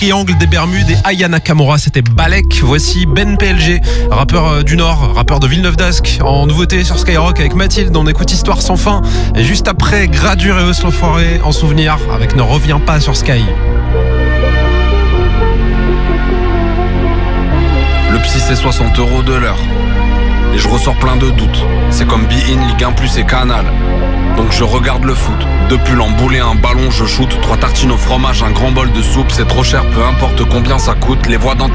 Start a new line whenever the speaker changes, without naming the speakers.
Triangle des Bermudes et Aya Nakamura, c'était Balek. Voici Ben PLG, rappeur du Nord, rappeur de Villeneuve-d'Ascq, en nouveauté sur Skyrock avec Mathilde. On écoute Histoire sans fin. Et juste après, Gradure et Eus l'Enfoiré en souvenir avec Ne reviens pas sur Sky.
Le psy c'est 60 € de l'heure. Et je ressors plein de doutes. C'est comme Be-In, Ligue 1 Plus et Canal. Donc je regarde le foot. Deux pulls emboulés, un ballon, je shoot. 3 tartines au fromage, un grand bol de soupe. C'est trop cher, peu importe combien ça coûte. Les voix dans